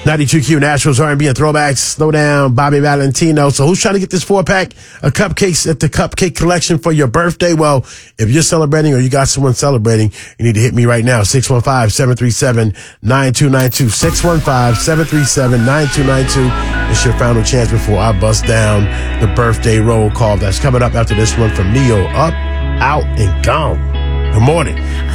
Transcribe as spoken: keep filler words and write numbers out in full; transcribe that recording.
ninety-two Q Nashville's R and B and throwbacks. Slow down, Bobby Valentino. So who's trying to get this four-pack of cupcakes at the Cupcake Collection for your birthday? Well, if you're celebrating or you got someone celebrating, you need to hit me right now. six one five, seven three seven, nine two nine two. six one five, seven three seven, nine two nine two. It's your final chance before I bust down the birthday roll call. That's coming up after this one from Neo. Up, out, and gone. Good morning.